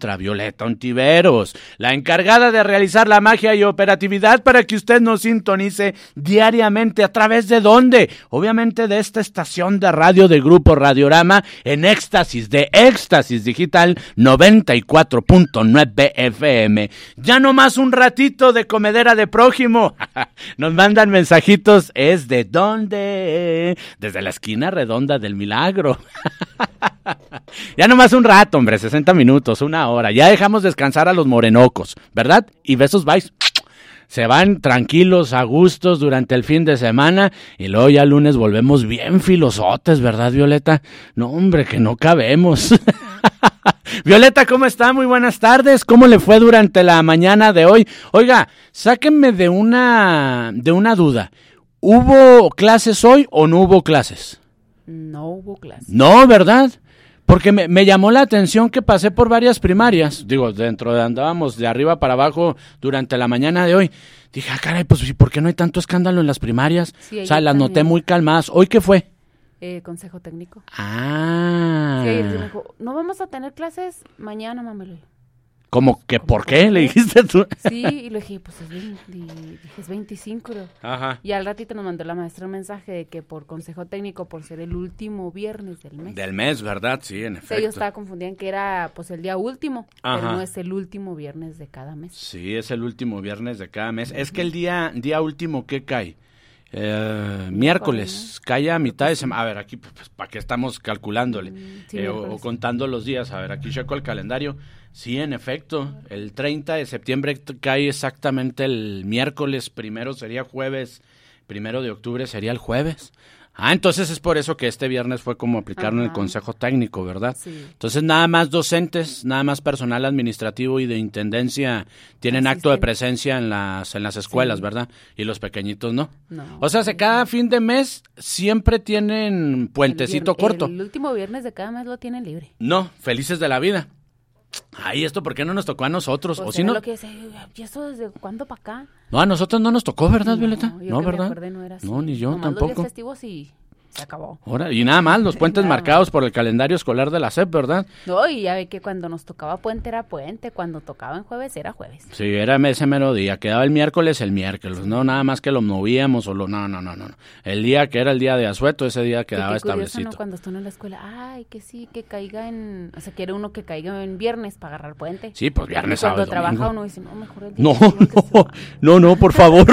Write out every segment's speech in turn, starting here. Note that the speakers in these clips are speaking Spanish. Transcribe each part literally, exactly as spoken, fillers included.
encuentra Violeta Ontiveros, la encargada de realizar la magia y operatividad para que usted nos sintonice diariamente. ¿A través de dónde? Obviamente de esta estación de radio del Grupo Radiorama en Éxtasis de Éxtasis Digital noventa y cuatro punto nueve F M. Ya nomás un ratito de comedera de prójimo. Nos mandan mensajitos. ¿Es de dónde? Desde la esquina redonda del Milagro. Ya nomás un rato, hombre, sesenta minutos, una hora. Ya dejamos descansar a los morenocos, ¿verdad? Y besos, bye. Se van tranquilos, a gustos durante el fin de semana y luego ya el lunes volvemos bien filosotes, ¿verdad, Violeta? No, hombre, que no cabemos. Violeta, ¿cómo está? Muy buenas tardes. ¿Cómo le fue durante la mañana de hoy? Oiga, sáquenme de una, de una duda. ¿Hubo clases hoy o no hubo clases? No hubo clases. No, ¿verdad? Porque me, me llamó la atención que pasé por varias primarias, digo, dentro de andábamos de arriba para abajo durante la mañana de hoy. Dije, ah, caray, pues ¿y por qué no hay tanto escándalo en las primarias? Sí, o sea, las también. noté muy calmadas. ¿Hoy qué fue? Eh, consejo técnico. Ah. Sí, ayer me dijo, no vamos a tener clases mañana, mamelo. ¿Cómo que por qué? ¿Le dijiste tú? Sí, y le dije, pues es, veinte, dije, es veinticinco. Ajá. Y al ratito nos mandó la maestra un mensaje de que por consejo técnico, por ser el último viernes del mes. Del mes, ¿verdad? Sí, en efecto. Sí, yo estaba confundida en que era pues el día último, Ajá. pero no es el último viernes de cada mes. Sí, es el último viernes de cada mes. Es que el día, día último, ¿qué cae? Eh, miércoles, cae a mitad de semana. A ver, aquí, pues, ¿para qué estamos calculándole? Sí, eh, o, o contando los días. A ver, aquí checo el calendario. Sí, en efecto, el treinta de septiembre cae exactamente el miércoles, primero sería jueves, primero de octubre sería el jueves. Ah, entonces es por eso que este viernes fue como aplicaron Ajá. el consejo técnico, ¿verdad? Sí. Entonces nada más docentes, nada más personal administrativo y de intendencia tienen acto de Asisten. presencia en las en las escuelas, Sí. ¿verdad? Y los pequeñitos no. No. O sea, se cada fin de mes siempre tienen puentecito El vier- corto. El último viernes de cada mes lo tienen libre. No, felices de la vida. Ay, ¿esto por qué no nos tocó a nosotros? Pues ¿O si era no? lo que decía, ¿y eso desde cuándo para acá? No, a nosotros no nos tocó, ¿verdad, Violeta? yo No, que me ¿verdad? acuerde no era así. No, ni yo Nomás los tampoco. días festivos y se acabó. Ahora, y nada más, los puentes Nada marcados por el calendario escolar de la S E P, ¿verdad? No, y ya ve que cuando nos tocaba puente era puente, cuando tocaba en jueves era jueves. Sí, era ese mero día. Quedaba el miércoles, el miércoles. No, nada más que lo movíamos o lo... No, no, no, no. no. El día que era el día de asueto, ese día quedaba Y qué curioso, establecido. ¿no? Cuando están en la escuela, ay, que sí, que caiga en... O sea, quiere uno que caiga en viernes para agarrar puente. Sí, pues viernes, Y cuando sábado y trabaja domingo. uno dice, no, mejor el día No, festivo que se no, va". no, no, por favor.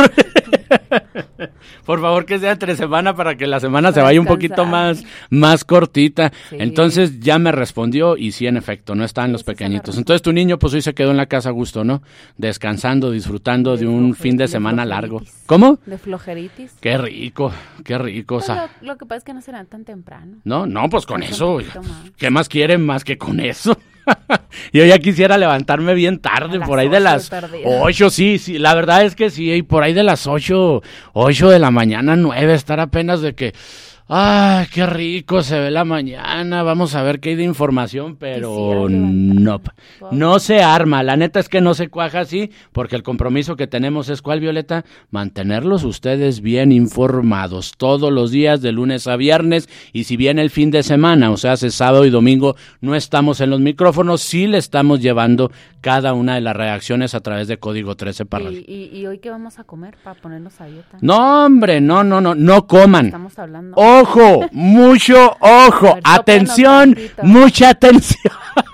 Por favor, que sea entre semana para que la semana se Para vaya un descansar. poquito más, más cortita. Sí. Entonces ya me respondió y sí, en efecto, no estaban los Sí, sí, se la pequeñitos. razón. Entonces tu niño pues hoy se quedó en la casa a gusto, ¿no? Descansando, disfrutando de De un floje- fin de de semana flojeritis. largo. ¿Cómo? De flojeritis. Qué rico, qué rico. O Pues sea, lo, lo que pasa es que no serán tan temprano. no, no, pues con Pues un eso. poquito más. ¿Qué más quieren más que con eso? Yo ya quisiera levantarme bien tarde, A por las ahí de ocho las de perdida. ocho, sí, sí, la verdad es que sí, y por ahí de las ocho, ocho de la mañana, nueve, estar apenas de que, ay, qué rico se ve la mañana, vamos a ver qué hay de información, pero Quisiera levantarme. no, no se arma, la neta es que no se cuaja así, porque el compromiso que tenemos es, ¿cuál, Violeta? Mantenerlos ustedes bien informados, todos los días, de lunes a viernes, y si bien el fin de semana, o sea, hace sábado y domingo, no estamos en los micrófonos, sí le estamos llevando cada una de las reacciones a través de Código trece para radio. ¿Y, y, y hoy qué vamos a comer para ponernos a dieta? No, hombre, no, no, no, no coman. Estamos hablando. Ojo, mucho ojo, A ver, atención, sóplanos tantito. mucha atención.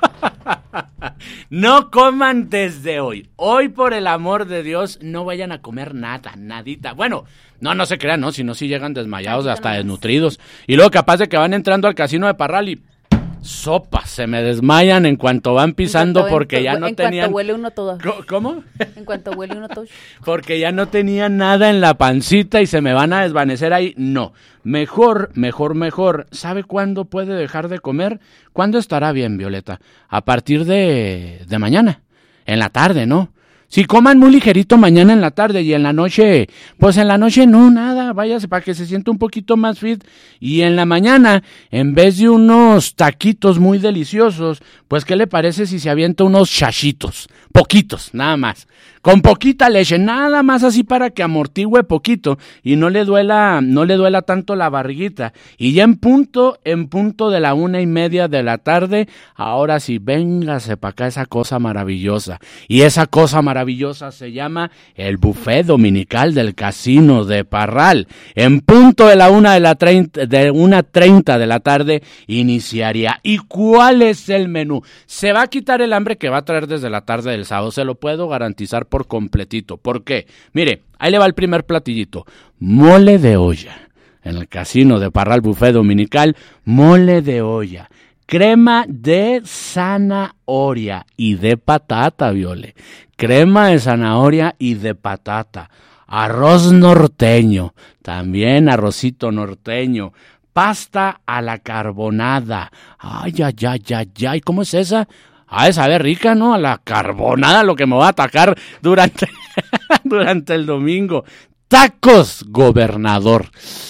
No coman desde hoy. Hoy, por el amor de Dios, no vayan a comer nada, nadita. Bueno, no, no se crean, ¿no? Si no, si llegan desmayados, Tantito hasta nomás. desnutridos. Y luego capaz de que van entrando al casino de Parral y sopa, se me desmayan en cuanto van pisando En cuanto- porque en- ya no en tenían... cuanto huele uno todo. Co- ¿Cómo? En cuanto huele uno todo. Porque ya no tenía nada en la pancita y se me van a desvanecer ahí. No, mejor, mejor, mejor. ¿Sabe cuándo puede dejar de comer? ¿Cuándo estará bien, Violeta? A partir de, de mañana, en la tarde, ¿no? Si coman muy ligerito mañana en la tarde y en la noche, pues en la noche no, nada, váyase para que se sienta un poquito más fit. Y en la mañana, en vez de unos taquitos muy deliciosos, pues ¿qué le parece si se avienta unos chachitos? Poquitos, nada más. Con poquita leche, nada más así para que amortigüe poquito y no le duela, no le duela tanto la barriguita. Y ya en punto, en punto de la una y media de la tarde, ahora sí, véngase para acá esa cosa maravillosa. Y esa cosa maravillosa se llama el buffet dominical del Casino de Parral. En punto de la una de la treinta, de una treinta de la tarde iniciaría. ¿Y cuál es el menú? Se va a quitar el hambre que va a traer desde la tarde del sábado, se lo puedo garantizar por completito. ¿Por qué? Mire, ahí le va el primer platillito. Mole de olla. En el Casino de Parral Buffet Dominical, mole de olla. Crema de zanahoria y de patata, Viole. Crema de zanahoria y de patata. Arroz norteño. También arrocito norteño. Pasta a la carbonada. Ay, ay, ay, ay, ay. ¿Cómo es esa? Ah, esa sabe rica, ¿no? A la carbonada, lo que me va a atacar durante, durante el domingo. Tacos, gobernador.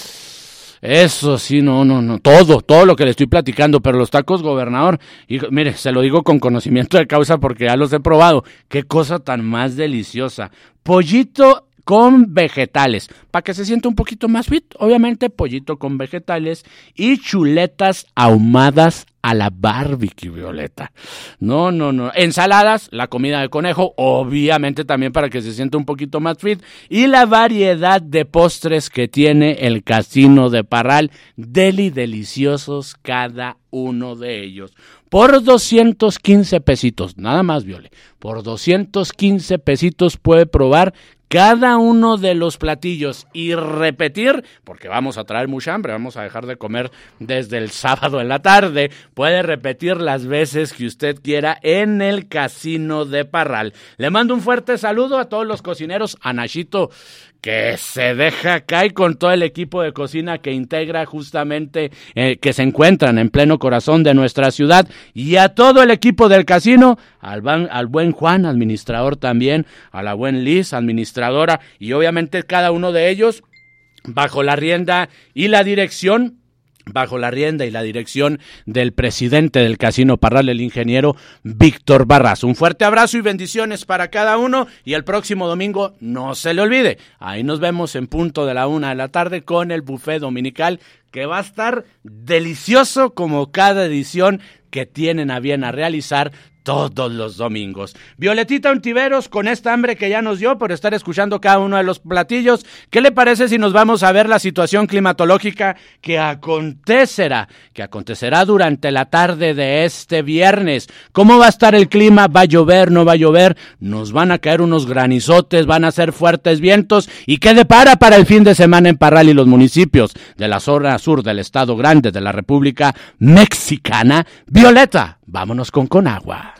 Eso sí, no, no, no, todo, todo lo que le estoy platicando, pero los tacos, gobernador, y mire, se lo digo con conocimiento de causa porque ya los he probado. Qué cosa tan más deliciosa. Pollito con vegetales, para que se sienta un poquito más fit, obviamente pollito con vegetales y chuletas ahumadas a la barbecue, Violeta. No, no, no. Ensaladas, la comida de conejo, obviamente también para que se sienta un poquito más fit. Y la variedad de postres que tiene el Casino de Parral, deli deliciosos cada uno de ellos. Por doscientos quince pesitos, nada más, Viole. Por doscientos quince pesitos puede probar cada uno de los platillos y repetir, porque vamos a traer mucha hambre, vamos a dejar de comer desde el sábado en la tarde, puede repetir las veces que usted quiera en el Casino de Parral. Le mando un fuerte saludo a todos los cocineros, a Nachito, que se deja caer con todo el equipo de cocina que integra justamente, eh, que se encuentran en pleno corazón de nuestra ciudad, y a todo el equipo del casino, al, ban, al buen Juan, administrador también, a la buen Liz, administradora, y obviamente cada uno de ellos bajo la rienda y la dirección bajo la rienda y la dirección del presidente del Casino Parral, el ingeniero Víctor Barras. Un fuerte abrazo y bendiciones para cada uno, y el próximo domingo no se le olvide, ahí nos vemos en punto de la una de la tarde con el buffet dominical, que va a estar delicioso como cada edición que tienen a bien a realizar todos los domingos. Violetita Ontiveros, con esta hambre que ya nos dio por estar escuchando cada uno de los platillos, ¿qué le parece si nos vamos a ver la situación climatológica que acontecerá, que acontecerá durante la tarde de este viernes? ¿Cómo va a estar el clima? ¿Va a llover? ¿No va a llover? ¿Nos van a caer unos granizotes? ¿Van a ser fuertes vientos? ¿Y qué depara para el fin de semana en Parral y los municipios de la zona sur del Estado Grande de la República Mexicana? Violeta, vámonos con Conagua.